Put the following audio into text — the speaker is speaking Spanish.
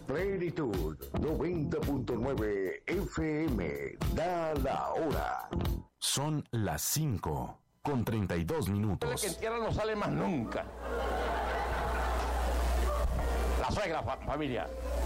Plenitud 90.9 FM. Da la hora. Son las 5:32. Que en tierra no sale más nunca. La suegra, familia.